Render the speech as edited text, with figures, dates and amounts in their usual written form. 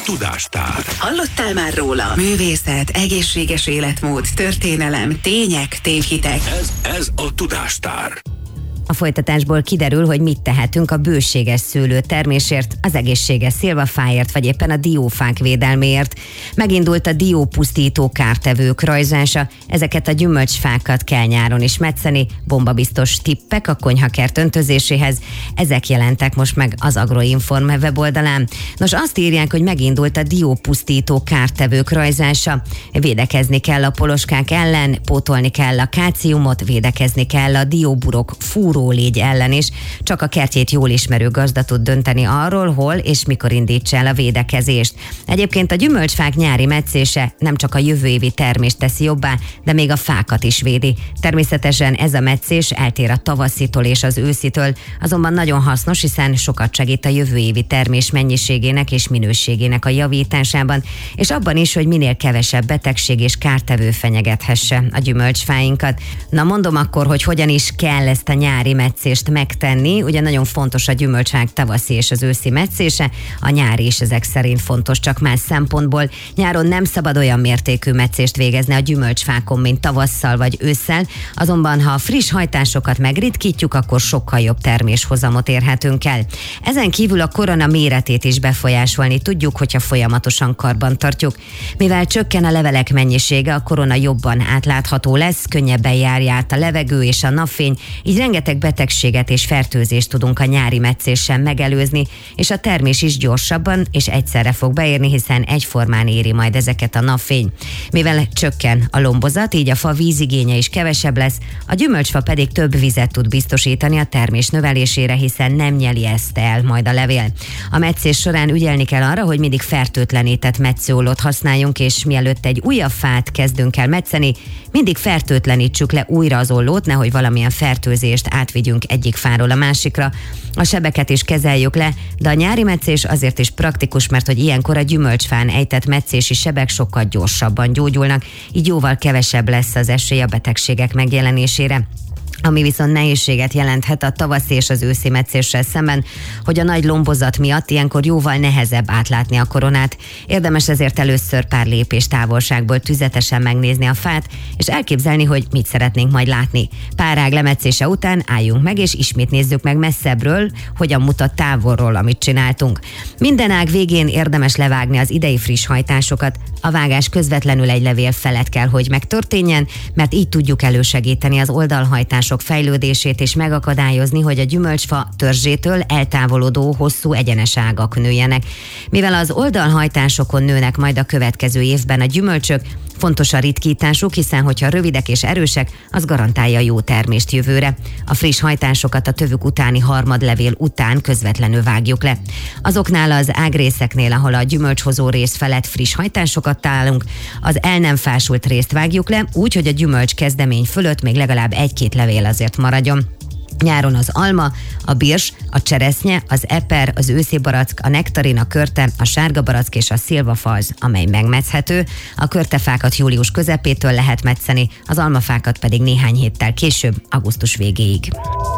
Tudástár. Hallottál már róla? Művészet, egészséges életmód, történelem, tények, tévhitek. Ez a Tudástár. A folytatásból kiderül, hogy mit tehetünk a bőséges szőlőtermésért, az egészséges szilvafáért, vagy éppen a diófák védelméért. Megindult a diópusztító kártevők rajzása, ezeket a gyümölcsfákat kell nyáron is metszeni, bombabiztos tippek a konyhakert öntözéséhez. Ezek jelentek most meg az Agroinform weboldalán. Nos, azt írják, hogy megindult a diópusztító kártevők rajzása. Védekezni kell a poloskák ellen, pótolni kell a kálciumot, védekezni kell a dióburok légy ellen is. Csak a kertjét jól ismerő gazda tud dönteni arról, hol és mikor indítsa el a védekezést. Egyébként a gyümölcsfák nyári metszése nem csak a jövő évi termést teszi jobbá, de még a fákat is védi. Természetesen ez a metszés eltér a tavaszitól és az őszitől, azonban nagyon hasznos, hiszen sokat segít a jövő évi termés mennyiségének és minőségének a javításában, és abban is, hogy minél kevesebb betegség és kártevő fenyegethesse a gyümölcsfáinkat. Na mondom akkor, hogy hogyan is kell ezt a nyári metszést megtenni. Ugye nagyon fontos a gyümölcsfák tavaszi és az őszi metszése, a nyári is ezek szerint fontos, csak más szempontból. Nyáron nem szabad olyan mértékű metszést végezni a gyümölcsfákon, mint tavasszal vagy ősszel, azonban ha a friss hajtásokat megritkítjuk, akkor sokkal jobb terméshozamot érhetünk el. Ezen kívül a korona méretét is befolyásolni tudjuk, hogyha folyamatosan karban tartjuk. Mivel csökken a levelek mennyisége, a korona jobban átlátható lesz, könnyebben járja át a levegő és a napfény, így rengeteg betegséget és fertőzést tudunk a nyári metszéssel megelőzni, és a termés is gyorsabban és egyszerre fog beérni, hiszen egyformán éri majd ezeket a napfény. Mivel csökken a lombozat, így a fa vízigénye is kevesebb lesz, a gyümölcsfa pedig több vizet tud biztosítani a termés növelésére, hiszen nem nyeli ezt el majd a levél. A metszés során ügyelni kell arra, hogy mindig fertőtlenített metszőollót használjunk, és mielőtt egy újabb fát kezdünk el metszeni, mindig fertőtlenítsük le újra az ollót, nehogy valamilyen fertőzést átvigyünk egyik fáról a másikra. A sebeket is kezeljük le, de a nyári metszés azért is praktikus, mert hogy ilyenkor a gyümölcsfán ejtett metszési sebek sokkal gyorsabban gyógyulnak, így jóval kevesebb lesz az esély a betegségek megjelenésére. Ami viszont nehézséget jelenthet a tavaszi és az őszi metszéssel szemben, hogy a nagy lombozat miatt ilyenkor jóval nehezebb átlátni a koronát. Érdemes ezért először pár lépés távolságból tüzetesen megnézni a fát, és elképzelni, hogy mit szeretnénk majd látni. Pár ág lemetszése után álljunk meg, és ismét nézzük meg messzebbről, hogyan mutat távolról, amit csináltunk. Minden ág végén érdemes levágni az idei friss hajtásokat. A vágás közvetlenül egy levél felett kell, hogy megtörténjen, mert így tudjuk elősegíteni az oldalhajtások fejlődését és megakadályozni, hogy a gyümölcsfa törzsétől eltávolodó hosszú egyenes ágak nőjenek. Mivel az oldalhajtásokon nőnek majd a következő évben a gyümölcsök, fontos a ritkításuk, hiszen hogyha rövidek és erősek, az garantálja jó termést jövőre. A friss hajtásokat a tövük utáni harmadlevél után közvetlenül vágjuk le. Azoknál az ágrészeknél, ahol a gyümölcshozó rész felett friss hajtásokat találunk, az el nem fásult részt vágjuk le, úgy, hogy a gyümölcs kezdemény fölött még legalább egy-két levél azért maradjon. Nyáron az alma, a birs, a cseresznye, az eper, az őszi barack, a nektarin, a körte, a sárga barack és a szilvafa az, amely megmetszhető. A körtefákat július közepétől lehet metszeni, az almafákat pedig néhány héttel később, augusztus végéig.